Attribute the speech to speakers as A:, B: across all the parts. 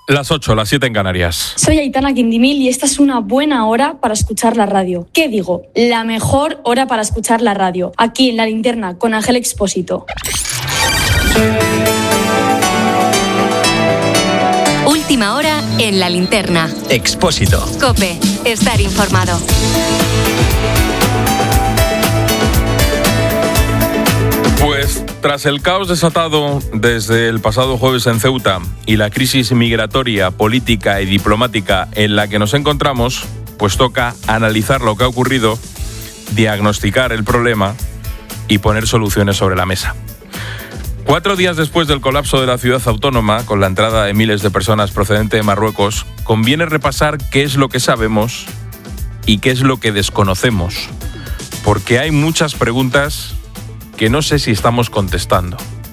A: Las 8, las 7 en Canarias.
B: Soy Aitana Quindimil y esta es una buena hora para escuchar la radio. ¿Qué digo? La mejor hora para escuchar la radio. Aquí en La Linterna con Ángel Expósito.
C: Última hora en La Linterna.
D: Expósito.
C: COPE. Estar informado.
A: Pues tras el caos desatado desde el pasado jueves en Ceuta y la crisis migratoria, política y diplomática en la que nos encontramos, pues toca analizar lo que ha ocurrido, diagnosticar el problema y poner soluciones sobre la mesa. 4 días después del colapso de la ciudad autónoma, con la entrada de miles de personas procedentes de Marruecos, conviene repasar qué es lo que sabemos y qué es lo que desconocemos, porque hay muchas preguntas que no sé si estamos contestando.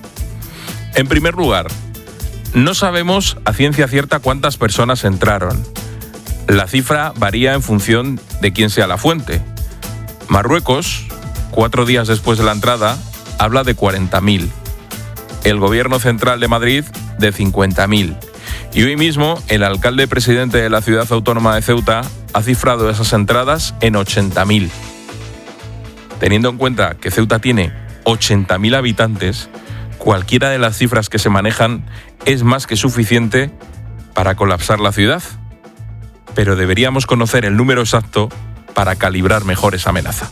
A: En primer lugar, no sabemos a ciencia cierta cuántas personas entraron. La cifra varía en función de quién sea la fuente. Marruecos, 4 días después de la entrada, habla de 40.000. El Gobierno Central de Madrid, de 50.000. Y hoy mismo, el alcalde presidente de la ciudad autónoma de Ceuta ha cifrado esas entradas en 80.000. Teniendo en cuenta que Ceuta tiene 80.000 habitantes, cualquiera de las cifras que se manejan es más que suficiente para colapsar la ciudad. Pero deberíamos conocer el número exacto para calibrar mejor esa amenaza.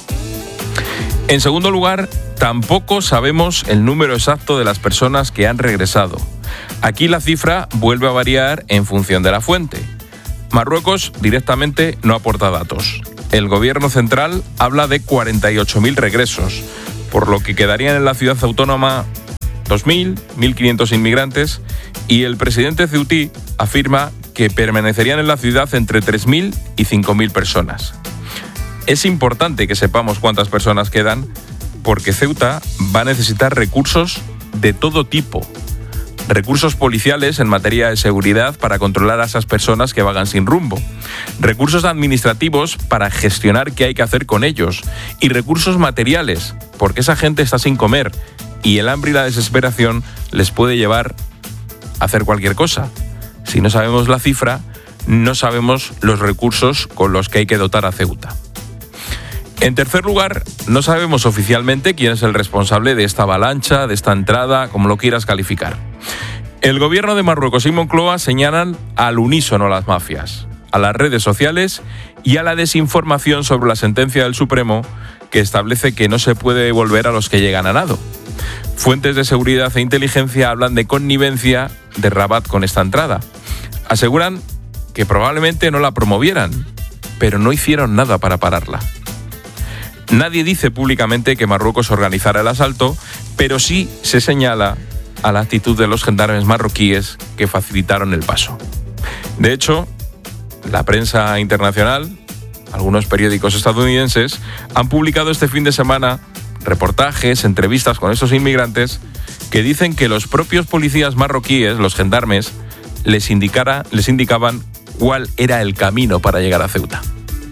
A: En segundo lugar, tampoco sabemos el número exacto de las personas que han regresado. Aquí la cifra vuelve a variar en función de la fuente. Marruecos directamente no aporta datos. El Gobierno Central habla de 48.000 regresos, por lo que quedarían en la ciudad autónoma 2.000, 1.500 inmigrantes, y el presidente ceutí afirma que permanecerían en la ciudad entre 3.000 y 5.000 personas. Es importante que sepamos cuántas personas quedan, porque Ceuta va a necesitar recursos de todo tipo. Recursos policiales en materia de seguridad para controlar a esas personas que vagan sin rumbo. Recursos administrativos para gestionar qué hay que hacer con ellos. Y recursos materiales, porque esa gente está sin comer y el hambre y la desesperación les puede llevar a hacer cualquier cosa. Si no sabemos la cifra, no sabemos los recursos con los que hay que dotar a Ceuta. En tercer lugar, no sabemos oficialmente quién es el responsable de esta avalancha, de esta entrada, como lo quieras calificar. El gobierno de Marruecos y Moncloa señalan al unísono a las mafias, a las redes sociales y a la desinformación sobre la sentencia del Supremo que establece que no se puede devolver a los que llegan a nado. Fuentes de seguridad e inteligencia hablan de connivencia de Rabat con esta entrada. Aseguran que probablemente no la promovieran, pero no hicieron nada para pararla. Nadie dice públicamente que Marruecos organizara el asalto, pero sí se señala a la actitud de los gendarmes marroquíes que facilitaron el paso. De hecho, la prensa internacional, algunos periódicos estadounidenses, han publicado este fin de semana reportajes, entrevistas con estos inmigrantes que dicen que los propios policías marroquíes, los gendarmes, les indicaban cuál era el camino para llegar a Ceuta.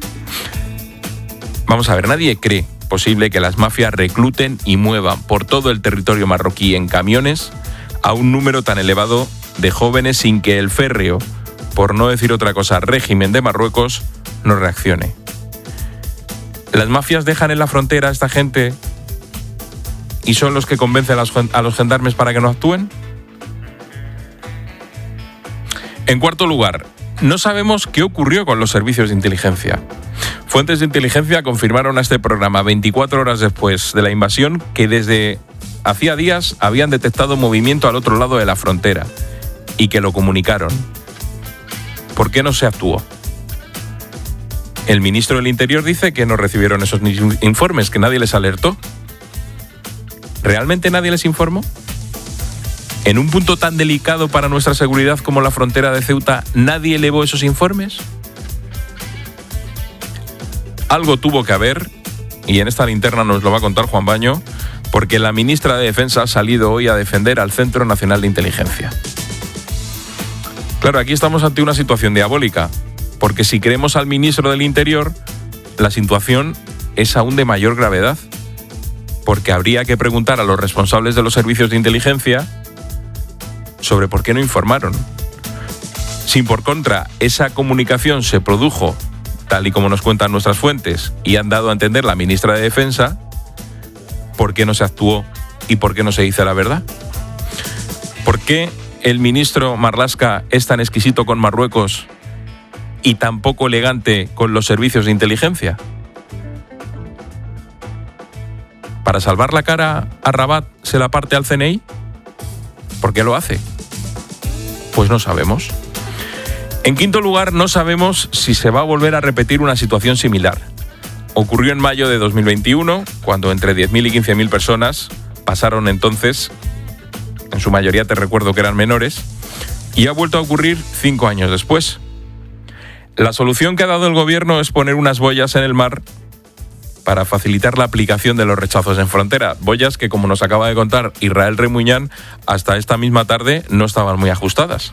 A: Vamos a ver, nadie cree posible que las mafias recluten y muevan por todo el territorio marroquí en camiones a un número tan elevado de jóvenes sin que el férreo, por no decir otra cosa, régimen de Marruecos, no reaccione. ¿Las mafias dejan en la frontera a esta gente y son los que convencen a los gendarmes para que no actúen? En cuarto lugar, no sabemos qué ocurrió con los servicios de inteligencia. Fuentes de inteligencia confirmaron a este programa 24 horas después de la invasión que desde hacía días habían detectado movimiento al otro lado de la frontera y que lo comunicaron. ¿Por qué no se actuó? El ministro del Interior dice que no recibieron esos informes, que nadie les alertó. ¿Realmente nadie les informó? ¿En un punto tan delicado para nuestra seguridad como la frontera de Ceuta, nadie elevó esos informes? Algo tuvo que haber, y en esta linterna nos lo va a contar Juan Baño, porque la ministra de Defensa ha salido hoy a defender al Centro Nacional de Inteligencia. Claro, aquí estamos ante una situación diabólica, porque si creemos al ministro del Interior, la situación es aún de mayor gravedad, porque habría que preguntar a los responsables de los servicios de inteligencia sobre por qué no informaron. Si por contra esa comunicación se produjo tal y como nos cuentan nuestras fuentes y han dado a entender la ministra de Defensa, ¿por qué no se actuó y por qué no se dice la verdad? ¿Por qué el ministro Marlaska es tan exquisito con Marruecos y tan poco elegante con los servicios de inteligencia? ¿Para salvar la cara a Rabat se la parte al CNI? ¿Por qué lo hace? Pues no sabemos. En quinto lugar, no sabemos si se va a volver a repetir una situación similar. Ocurrió en mayo de 2021, cuando entre 10.000 y 15.000 personas pasaron entonces, en su mayoría te recuerdo que eran menores, y ha vuelto a ocurrir 5 años después. La solución que ha dado el gobierno es poner unas boyas en el mar para facilitar la aplicación de los rechazos en frontera. Boyas que, como nos acaba de contar Israel Remuñán, hasta esta misma tarde no estaban muy ajustadas.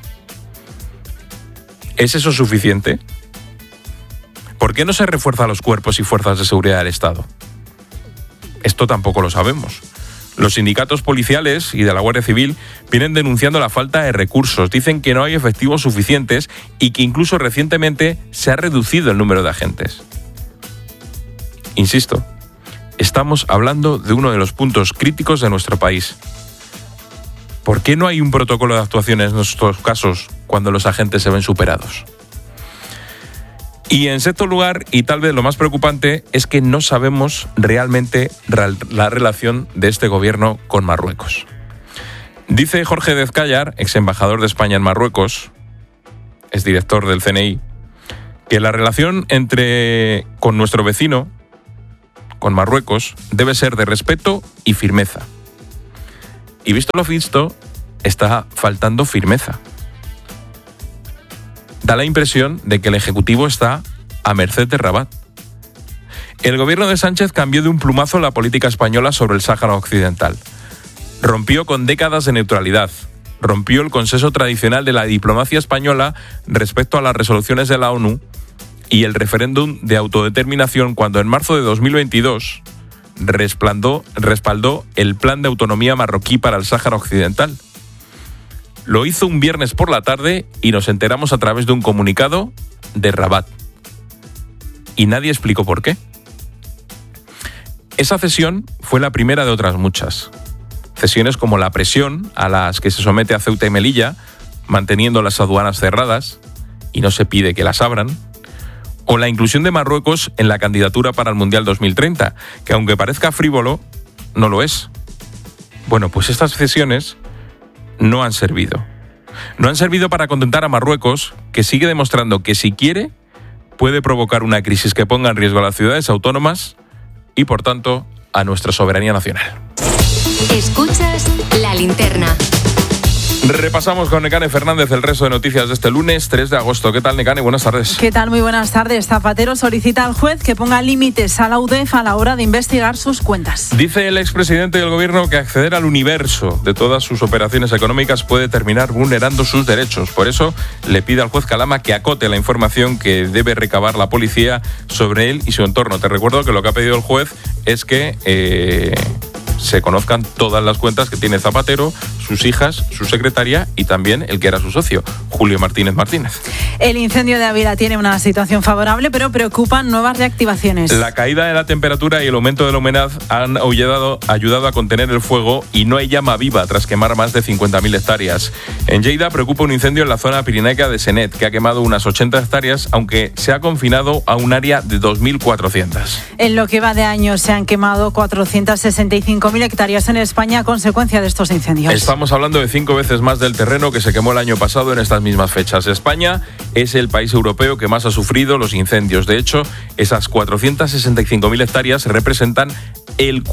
A: ¿Es eso suficiente? ¿Por qué no se refuerza los cuerpos y fuerzas de seguridad del Estado? Esto tampoco lo sabemos. Los sindicatos policiales y de la Guardia Civil vienen denunciando la falta de recursos. Dicen que no hay efectivos suficientes y que incluso recientemente se ha reducido el número de agentes. Insisto, estamos hablando de uno de los puntos críticos de nuestro país. ¿Por qué no hay un protocolo de actuación en estos casos cuando los agentes se ven superados? Y en sexto lugar, y tal vez lo más preocupante, es que no sabemos realmente la relación de este gobierno con Marruecos. Dice Jorge Dezcayar, ex embajador de España en Marruecos, es director del CNI, que la relación con nuestro vecino, con Marruecos, debe ser de respeto y firmeza. Y visto lo visto, está faltando firmeza. Da la impresión de que el Ejecutivo está a merced de Rabat. El gobierno de Sánchez cambió de un plumazo la política española sobre el Sáhara Occidental. Rompió con décadas de neutralidad. Rompió el consenso tradicional de la diplomacia española respecto a las resoluciones de la ONU y el referéndum de autodeterminación cuando en marzo de 2022 respaldó el plan de autonomía marroquí para el Sáhara Occidental. Lo hizo un viernes por la tarde y nos enteramos a través de un comunicado de Rabat. Y nadie explicó por qué. Esa cesión fue la primera de otras muchas. Cesiones como la presión a las que se somete a Ceuta y Melilla, manteniendo las aduanas cerradas, y no se pide que las abran, o la inclusión de Marruecos en la candidatura para el Mundial 2030, que aunque parezca frívolo, no lo es. Bueno, pues estas cesiones no han servido. No han servido para contentar a Marruecos, que sigue demostrando que si quiere, puede provocar una crisis que ponga en riesgo a las ciudades autónomas y, por tanto, a nuestra soberanía nacional.
C: Escuchas La Linterna.
A: Repasamos con Nekane Fernández el resto de noticias de este lunes 3 de agosto. ¿Qué tal, Nekane? Buenas tardes.
D: ¿Qué tal? Muy buenas tardes. Zapatero solicita al juez que ponga límites a la UDEF a la hora de investigar sus cuentas.
A: Dice el expresidente del gobierno que acceder al universo de todas sus operaciones económicas puede terminar vulnerando sus derechos. Por eso le pide al juez Calama que acote la información que debe recabar la policía sobre él y su entorno. Te recuerdo que lo que ha pedido el juez es que se conozcan todas las cuentas que tiene Zapatero, sus hijas, su secretaria y también el que era su socio, Julio Martínez Martínez.
D: El incendio de Ávila tiene una situación favorable, pero preocupan nuevas reactivaciones.
A: La caída de la temperatura y el aumento de la humedad han ayudado a contener el fuego y no hay llama viva tras quemar más de 50.000 hectáreas. En Lleida preocupa un incendio en la zona pirenaica de Senet, que ha quemado unas 80 hectáreas, aunque se ha confinado a un área de 2.400.
D: En lo que va de año se han quemado 465.000 hectáreas en España a consecuencia de estos incendios.
A: Estamos hablando de 5 veces más del terreno que se quemó el año pasado en estas mismas fechas. España es el país europeo que más ha sufrido los incendios. De hecho, esas 465.000 hectáreas representan el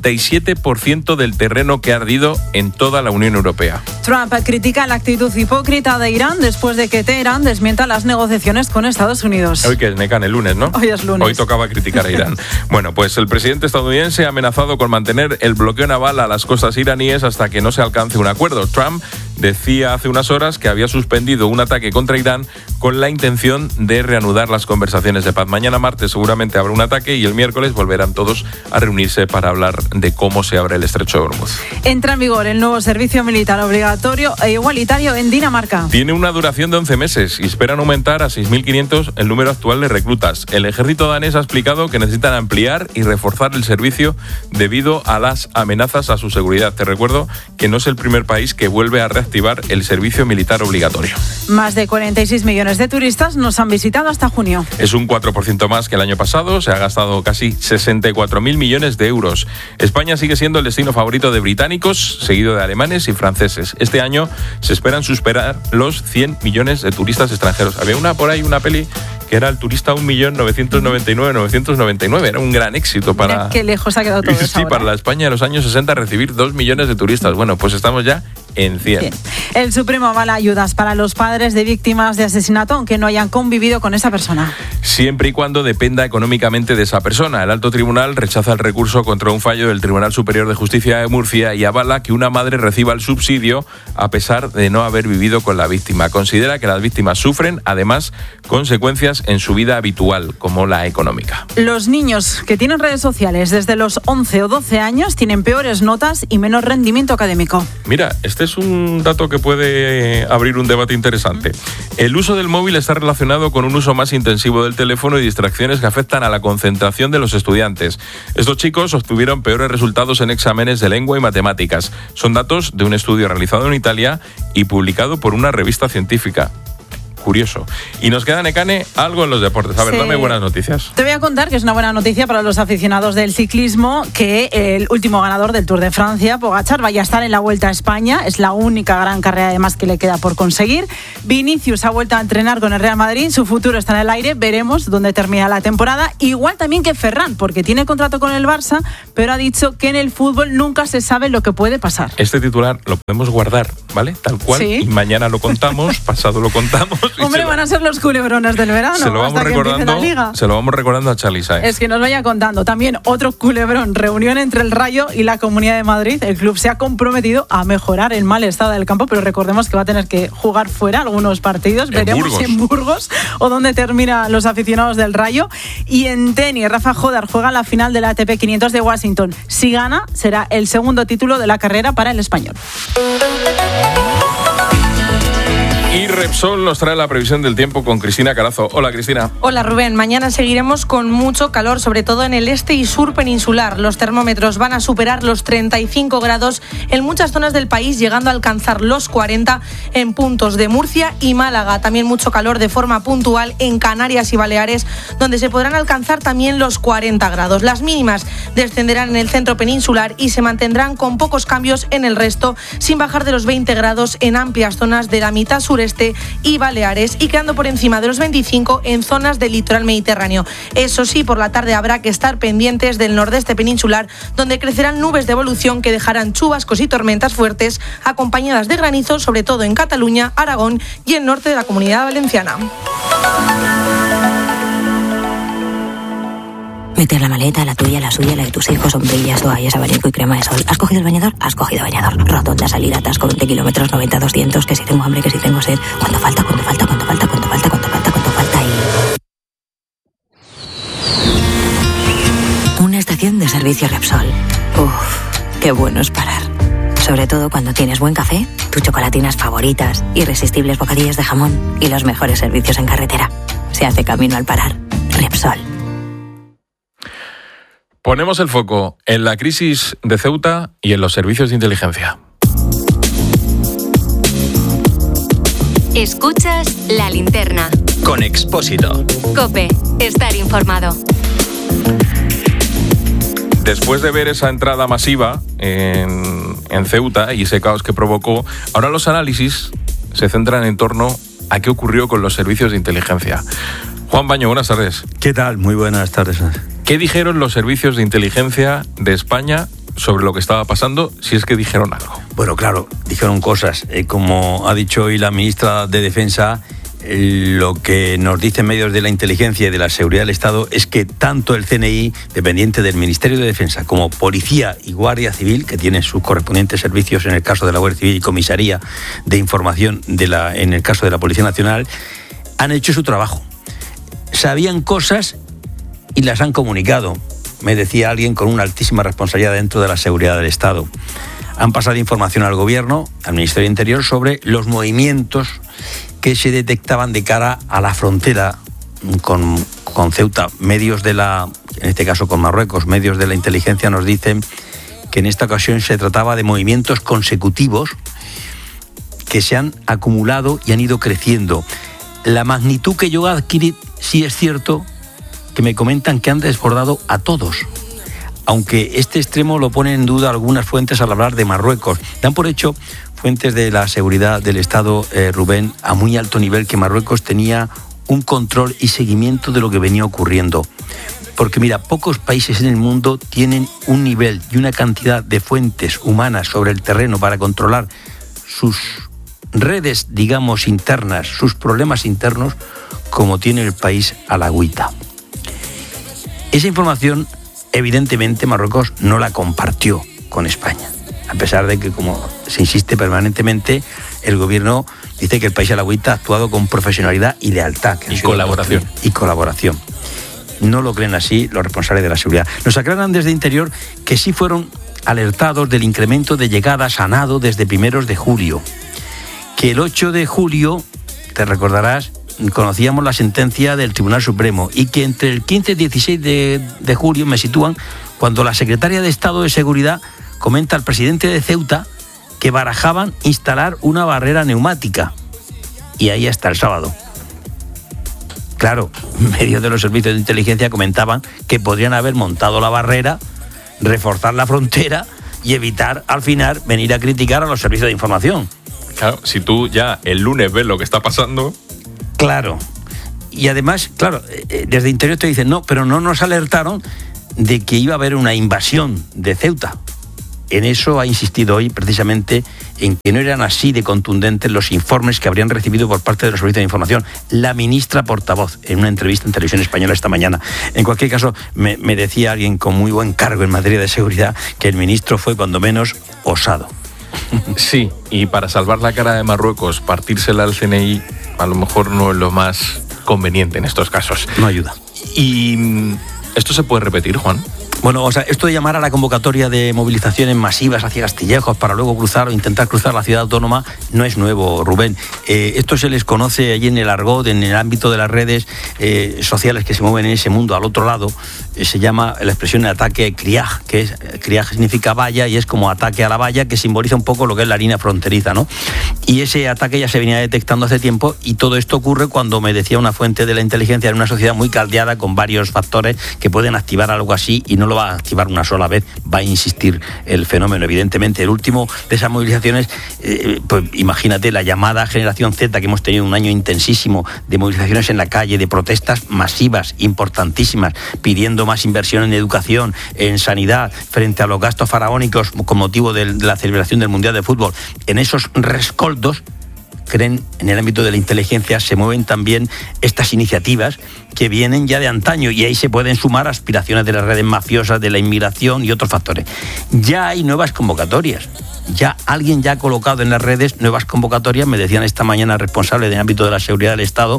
A: 47% del terreno que ha ardido en toda la Unión Europea.
D: Trump critica la actitud hipócrita de Irán después de que Teherán desmienta las negociaciones con Estados Unidos.
A: Hoy que es Nekane, el lunes, ¿no?
D: Hoy es lunes.
A: Hoy tocaba criticar a Irán. Bueno, pues el presidente estadounidense ha amenazado con mantener el bloqueo naval a las costas iraníes hasta que no se alcance un acuerdo. Trump decía hace unas horas que había suspendido un ataque contra Irán con la intención de reanudar las conversaciones de paz. Mañana martes seguramente habrá un ataque y el miércoles volverán todos a reunirse para hablar de cómo se abre el estrecho de Hormuz.
D: Entra en vigor el nuevo servicio militar obligatorio e igualitario en Dinamarca.
A: Tiene una duración de 11 meses y esperan aumentar a 6.500 el número actual de reclutas. El ejército danés ha explicado que necesitan ampliar y reforzar el servicio debido a las amenazas a su seguridad. Te recuerdo que no es el primer país que vuelve a reactivar el servicio militar obligatorio.
D: Más de 46 millones de turistas nos han visitado hasta junio.
A: Es un 4% más que el año pasado, se ha gastado casi 64.000 millones de euros. España sigue siendo el destino favorito de británicos, seguido de alemanes y franceses. Este año se esperan superar los 100 millones de turistas extranjeros. Había una peli que era el turista 1.999.999. Era un gran éxito para...
D: Mira qué lejos ha quedado todo eso.
A: Sí, ahora. Para la España de los años 60 recibir 2 millones de turistas. Bueno, pues estamos ya en 100.
D: Bien. El Supremo avala ayudas para los padres de víctimas de asesinato, aunque no hayan convivido con esa persona.
A: Siempre y cuando dependa económicamente de esa persona. El Alto Tribunal rechaza el recurso contra un fallo del Tribunal Superior de Justicia de Murcia y avala que una madre reciba el subsidio a pesar de no haber vivido con la víctima. Considera que las víctimas sufren, además, consecuencias en su vida habitual, como la económica.
D: Los niños que tienen redes sociales desde los 11 o 12 años tienen peores notas y menos rendimiento académico.
A: Mira, este es un dato que puede abrir un debate interesante. El uso del móvil está relacionado con un uso más intensivo del teléfono y distracciones que afectan a la concentración de los estudiantes. Estos chicos obtuvieron peores resultados en exámenes de lengua y matemáticas. Son datos de un estudio realizado en Italia y publicado por una revista científica. Curioso. Y nos queda, Nekane, algo en los deportes. A ver, dame buenas noticias.
D: Te voy a contar que es una buena noticia para los aficionados del ciclismo, que el último ganador del Tour de Francia, Pogačar, vaya a estar en la Vuelta a España. Es la única gran carrera además que le queda por conseguir. Vinicius ha vuelto a entrenar con el Real Madrid. Su futuro está en el aire. Veremos dónde termina la temporada. Igual también que Ferran, porque tiene contrato con el Barça, pero ha dicho que en el fútbol nunca se sabe lo que puede pasar.
A: Este titular lo podemos guardar, ¿vale? Tal cual.
D: ¿Sí?
A: Y mañana lo contamos, pasado lo contamos.
D: Hombre, van a ser los culebrones del verano.
A: Se lo vamos recordando a Charly Sainz.
D: Es que nos vaya contando. También otro culebrón, reunión entre el Rayo y la Comunidad de Madrid. El club se ha comprometido a mejorar el mal estado del campo, pero recordemos que va a tener que jugar fuera algunos partidos. Veremos si en Burgos o dónde termina los aficionados del Rayo. Y en tenis, Rafa Jodar juega la final de la ATP 500 de Washington. Si gana, será el segundo título de la carrera para el español.
A: Y Repsol nos trae la previsión del tiempo con Cristina Carazo. Hola, Cristina.
E: Hola, Rubén. Mañana seguiremos con mucho calor, sobre todo en el este y sur peninsular. Los termómetros van a superar los 35 grados en muchas zonas del país, llegando a alcanzar los 40 en puntos de Murcia y Málaga. También mucho calor de forma puntual en Canarias y Baleares, donde se podrán alcanzar también los 40 grados. Las mínimas descenderán en el centro peninsular y se mantendrán con pocos cambios en el resto, sin bajar de los 20 grados en amplias zonas de la mitad sureste y Baleares, y quedando por encima de los 25 en zonas del litoral mediterráneo. Eso sí, por la tarde habrá que estar pendientes del nordeste peninsular, donde crecerán nubes de evolución que dejarán chubascos y tormentas fuertes, acompañadas de granizo, sobre todo en Cataluña, Aragón y el norte de la Comunidad Valenciana.
F: Meter la maleta, la tuya, la suya, la de tus hijos, sombrillas, toallas, abanico y crema de sol. ¿Has cogido el bañador? Has cogido bañador. Rotonda, salida, atasco, 20 kilómetros, 90, 200, que si tengo hambre, que si tengo sed. ¿Cuánto falta? ¿Cuánto falta? ¿Cuánto falta? ¿Cuánto falta? ¿Cuánto falta? ¿Cuánto falta? Y... una estación de servicio Repsol. Uff, qué bueno es parar. Sobre todo cuando tienes buen café, tus chocolatinas favoritas, irresistibles bocadillos de jamón y los mejores servicios en carretera. Se hace camino al parar. Repsol.
A: Ponemos el foco en la crisis de Ceuta y en los servicios de inteligencia.
C: Escuchas La Linterna.
G: Con Expósito.
C: COPE. Estar informado.
A: Después de ver esa entrada masiva en Ceuta y ese caos que provocó, ahora los análisis se centran en torno a qué ocurrió con los servicios de inteligencia. Juan Baño, buenas tardes.
H: ¿Qué tal? Muy buenas tardes.
A: ¿Qué dijeron los servicios de inteligencia de España sobre lo que estaba pasando, si es que dijeron algo?
H: Bueno, claro, dijeron cosas. Como ha dicho hoy la ministra de Defensa, lo que nos dicen medios de la inteligencia y de la seguridad del Estado es que tanto el CNI, dependiente del Ministerio de Defensa, como Policía y Guardia Civil, que tienen sus correspondientes servicios en el caso de la Guardia Civil y Comisaría de Información en el caso de la Policía Nacional, han hecho su trabajo. Sabían cosas y las han comunicado, me decía alguien con una altísima responsabilidad dentro de la seguridad del Estado. Han pasado información al Gobierno, al Ministerio de Interior, sobre los movimientos que se detectaban de cara a la frontera con Ceuta. Medios de en este caso con Marruecos, medios de la inteligencia nos dicen que en esta ocasión se trataba de movimientos consecutivos que se han acumulado y han ido creciendo. La magnitud que yo adquirí, sí es cierto, que me comentan que han desbordado a todos. Aunque este extremo lo ponen en duda algunas fuentes al hablar de Marruecos. Dan por hecho fuentes de la seguridad del Estado, Rubén, a muy alto nivel, que Marruecos tenía un control y seguimiento de lo que venía ocurriendo. Porque mira, pocos países en el mundo tienen un nivel y una cantidad de fuentes humanas sobre el terreno para controlar sus redes, digamos, internas, sus problemas internos, como tiene el país a la agüita. Esa información, evidentemente, Marruecos no la compartió con España, a pesar de que, como se insiste permanentemente, el gobierno dice que el país a la agüita ha actuado con profesionalidad y lealtad.
A: Y colaboración.
H: Y colaboración. No lo creen así los responsables de la seguridad. Nos aclaran desde Interior que sí fueron alertados del incremento de llegadas a nado desde primeros de julio. Que el 8 de julio, te recordarás, conocíamos la sentencia del Tribunal Supremo, y que entre el 15 y 16 de julio me sitúan cuando la secretaria de Estado de Seguridad comenta al presidente de Ceuta que barajaban instalar una barrera neumática. Y ahí hasta el sábado. Claro, medios de los servicios de inteligencia comentaban que podrían haber montado la barrera, reforzar la frontera y evitar al final venir a criticar a los servicios de información.
A: Claro, si tú ya el lunes ves lo que está pasando...
H: Claro. Y además, claro, desde Interior te dicen, no, pero no nos alertaron de que iba a haber una invasión de Ceuta. En eso ha insistido hoy, precisamente, en que no eran así de contundentes los informes que habrían recibido por parte de los servicios de información la ministra portavoz en una entrevista en Televisión Española esta mañana. En cualquier caso, me decía alguien con muy buen cargo en materia de seguridad que el ministro fue cuando menos osado.
A: Sí, y para salvar la cara de Marruecos, partírsela al CNI a lo mejor no es lo más conveniente en estos casos.
H: No ayuda.
A: ¿Y esto se puede repetir, Juan?
H: Bueno, o sea, esto de llamar a la convocatoria de movilizaciones masivas hacia Castillejos para luego cruzar o intentar cruzar la ciudad autónoma no es nuevo, Rubén. Esto se les conoce allí en el argot, en el ámbito de las redes sociales que se mueven en ese mundo al otro lado. Se llama la expresión ataque criaj, criaj significa valla y es como ataque a la valla, que simboliza un poco lo que es la línea fronteriza, ¿no? Y ese ataque ya se venía detectando hace tiempo, y todo esto ocurre cuando, me decía una fuente de la inteligencia, en una sociedad muy caldeada con varios factores que pueden activar algo así, y no lo va a activar una sola vez, va a insistir el fenómeno. Evidentemente, el último de esas movilizaciones, pues imagínate la llamada Generación Z, que hemos tenido un año intensísimo de movilizaciones en la calle, de protestas masivas, importantísimas, pidiendo más inversión en educación, en sanidad, frente a los gastos faraónicos con motivo de la celebración del Mundial de Fútbol. En esos rescoldos, creen, en el ámbito de la inteligencia, se mueven también estas iniciativas que vienen ya de antaño, y ahí se pueden sumar aspiraciones de las redes mafiosas, de la inmigración y otros factores. Ya hay nuevas convocatorias. Ya alguien ya ha colocado en las redes nuevas convocatorias, me decían esta mañana responsables del ámbito de la seguridad del Estado,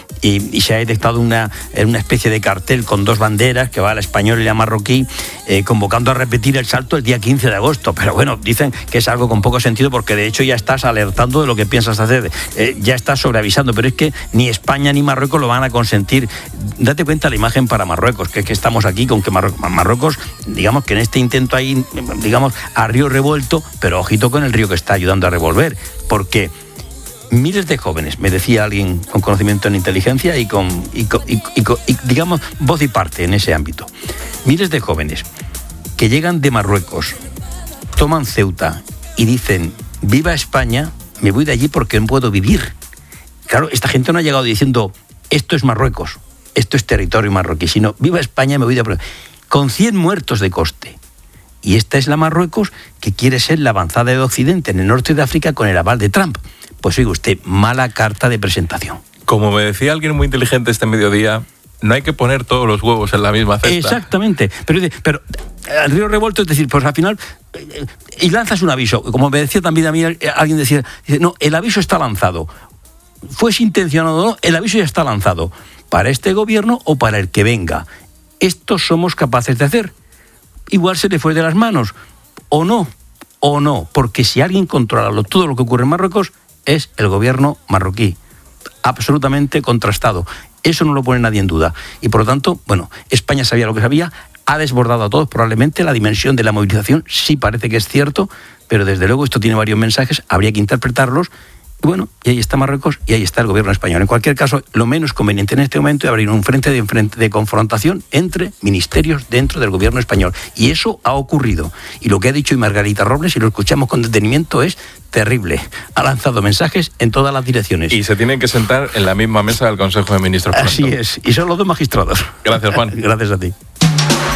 H: y se ha detectado una especie de cartel con dos banderas, que va la española y la marroquí, convocando a repetir el salto el día 15 de agosto. Pero bueno, dicen que es algo con poco sentido, porque de hecho ya estás alertando de lo que piensas hacer, ya estás sobreavisando, pero es que ni España ni Marruecos lo van a consentir. Date cuenta la imagen para Marruecos, que es que estamos aquí con que Marruecos, digamos que en este intento ahí, digamos, a río revuelto, pero ojito con el río que está ayudando a revolver, porque miles de jóvenes, me decía alguien con conocimiento en inteligencia y digamos, voz y parte en ese ámbito, miles de jóvenes que llegan de Marruecos, toman Ceuta y dicen, viva España, me voy de allí porque no puedo vivir. Claro, esta gente no ha llegado diciendo, esto es Marruecos, esto es territorio marroquí, sino, viva España, me voy de Marruecos, con 100 muertos de coste. Y esta es la Marruecos que quiere ser la avanzada de Occidente en el norte de África con el aval de Trump. Pues oiga usted, mala carta de presentación.
A: Como me decía alguien muy inteligente este mediodía, no hay que poner todos los huevos en la misma cesta.
H: Exactamente. Pero al río revuelto, es decir, pues al final, y lanzas un aviso. Como me decía también a mí, alguien decía, no, el aviso está lanzado. fuese intencionado o no, el aviso ya está lanzado, para este gobierno o para el que venga. Esto somos capaces de hacer. Igual se le fue de las manos, o no, porque si alguien controla todo lo que ocurre en Marruecos, es el gobierno marroquí, absolutamente contrastado. Eso no lo pone nadie en duda. Y por lo tanto, bueno, España sabía lo que sabía, ha desbordado a todos probablemente. La dimensión de la movilización sí parece que es cierto, pero desde luego esto tiene varios mensajes, habría que interpretarlos. Y bueno, y ahí está Marruecos y ahí está el gobierno español. En cualquier caso, lo menos conveniente en este momento es abrir un frente de confrontación entre ministerios dentro del gobierno español. Y eso ha ocurrido. Y lo que ha dicho hoy Margarita Robles, si lo escuchamos con detenimiento, es terrible. Ha lanzado mensajes en todas las direcciones.
A: Y se tienen que sentar en la misma mesa del Consejo de Ministros.
H: Así es. Y son los dos magistrados.
A: Gracias, Juan.
H: Gracias a ti.